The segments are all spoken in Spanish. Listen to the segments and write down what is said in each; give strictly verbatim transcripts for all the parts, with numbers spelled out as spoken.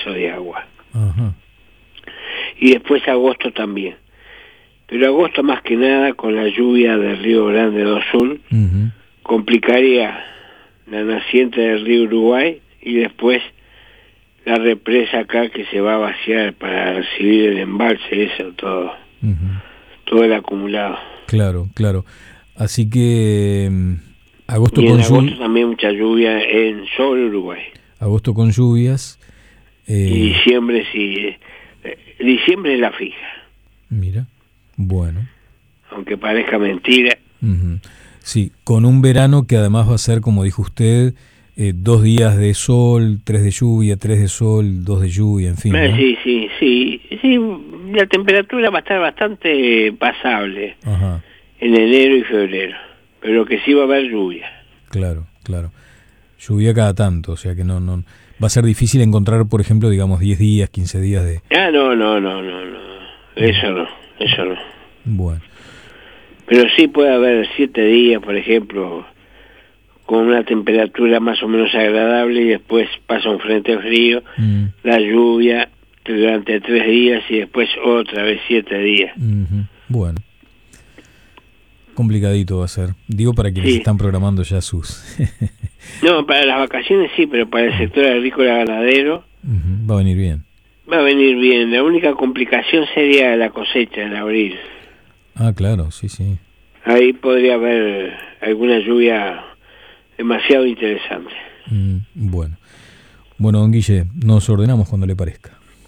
vaso de agua. Ajá. Y después agosto también. Pero agosto más que nada con la lluvia del Río Grande do Sul, Uh-huh. complicaría la naciente del río Uruguay y después la represa acá que se va a vaciar para recibir el embalse, eso, todo, Uh-huh. todo el acumulado. Claro, claro. Así que mm, agosto Y en con agosto llu- también mucha lluvia en sobre Uruguay. agosto con lluvias. eh, Y diciembre sí, eh, diciembre es la fija, Mira, bueno. aunque parezca mentira. Uh-huh. Sí, con un verano que además va a ser, como dijo usted, eh, dos días de sol, tres de lluvia, tres de sol, dos de lluvia, en fin, Eh, ¿no? Sí, sí, sí, sí, la temperatura va a estar bastante pasable Ajá, en enero y febrero, pero que sí va a haber lluvia. claro, claro. Lluvia cada tanto, o sea que no, no va a ser difícil encontrar, por ejemplo, digamos, diez días, quince días de... Ah, no, no, no, no, no, eso no, eso no. Bueno, Pero sí puede haber siete días, por ejemplo, con una temperatura más o menos agradable y después pasa un frente frío, mm, la lluvia durante tres días y después otra vez siete días. ujú, bueno. Complicadito va a ser. Digo para quienes Sí. están programando ya sus... No, para las vacaciones sí, pero para el sector agrícola ganadero Ujú, va a venir bien. va a venir bien. La única complicación sería la cosecha en abril. Ah, claro, sí, sí. Ahí podría haber alguna lluvia demasiado interesante. Mm, bueno. Bueno, don Guille, nos ordenamos cuando le parezca.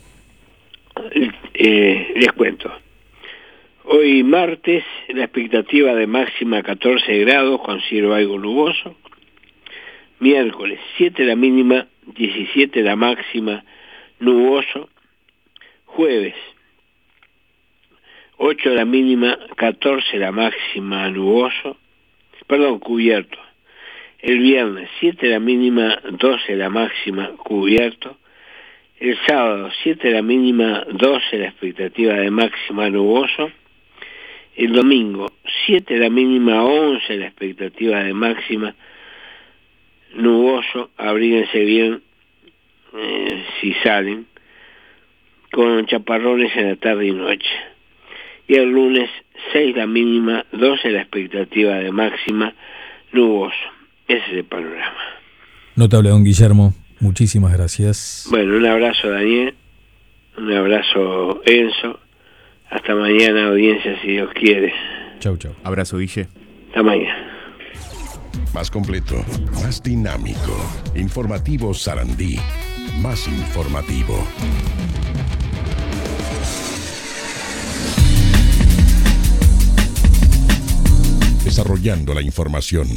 Eh, les cuento. Hoy martes, la expectativa de máxima catorce grados con cielo algo nuboso. Miércoles, siete la mínima, diecisiete la máxima, nuboso. Jueves, ocho la mínima, catorce la máxima, nuboso. Perdón, cubierto. El viernes, siete la mínima, doce la máxima, cubierto. El sábado, siete la mínima, doce la expectativa de máxima, nuboso. El domingo, siete la mínima, once la expectativa de máxima, nuboso. Abríguense bien eh, si salen, con chaparrones en la tarde y noche. Y el lunes, seis la mínima, doce la expectativa de máxima, nuboso. Ese es el panorama. Notable, don Guillermo. Muchísimas gracias. Bueno, un abrazo, Daniel. Un abrazo, Enzo. Hasta mañana, audiencia, si Dios quiere. Chau, chau. Abrazo, Guille. Hasta mañana. Más completo, más dinámico. Informativo Sarandí. Más informativo. Desarrollando la información.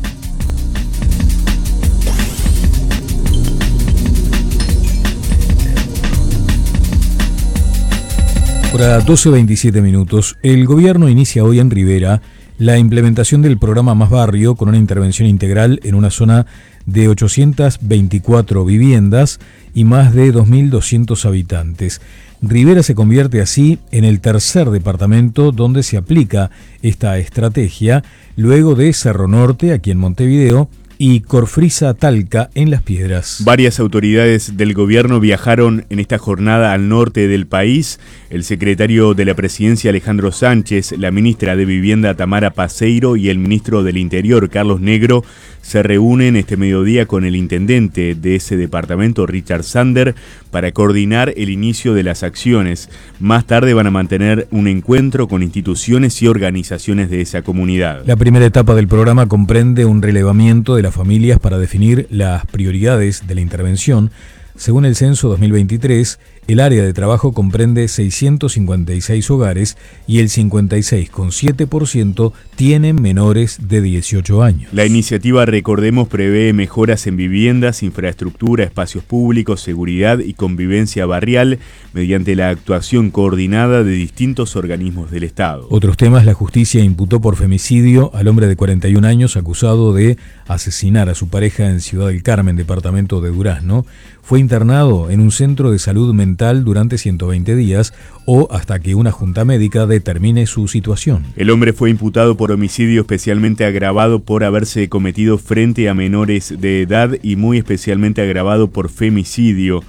Hora doce veintisiete minutos. El gobierno inicia hoy en Rivera la implementación del programa Más Barrio con una intervención integral en una zona de ochocientas veinticuatro viviendas y más de dos mil doscientos habitantes. Rivera se convierte así en el tercer departamento donde se aplica esta estrategia, luego de Cerro Norte, aquí en Montevideo, y Corfriza Talca en Las Piedras. Varias autoridades del gobierno viajaron en esta jornada al norte del país. El secretario de la Presidencia, Alejandro Sánchez, la ministra de Vivienda, Tamara Paseiro, y el ministro del Interior, Carlos Negro, se reúnen este mediodía con el intendente de ese departamento, Richard Sander, para coordinar el inicio de las acciones. Más tarde van a mantener un encuentro con instituciones y organizaciones de esa comunidad. La primera etapa del programa comprende un relevamiento de las familias para definir las prioridades de la intervención. Según el censo dos mil veintitrés, el área de trabajo comprende seiscientos cincuenta y seis hogares y el cincuenta y seis coma siete por ciento tienen menores de dieciocho años. La iniciativa, recordemos, prevé mejoras en viviendas, infraestructura, espacios públicos, seguridad y convivencia barrial mediante la actuación coordinada de distintos organismos del Estado. Otros temas: la justicia imputó por femicidio al hombre de cuarenta y un años acusado de asesinar a su pareja en Ciudad del Carmen, departamento de Durazno. Fue internado en un centro de salud mental durante ciento veinte días o hasta que una junta médica determine su situación. El hombre fue imputado por homicidio especialmente agravado por haberse cometido frente a menores de edad y muy especialmente agravado por femicidio.